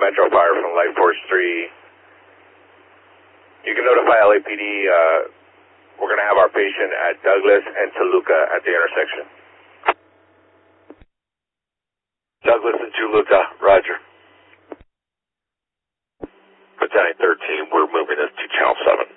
Metro Fire from Light Force 3. You can notify LAPD. We're going to have our patient at Douglas and Toluca at the intersection. Douglas and Toluca, roger. Battalion 13, we're moving this to Channel 7.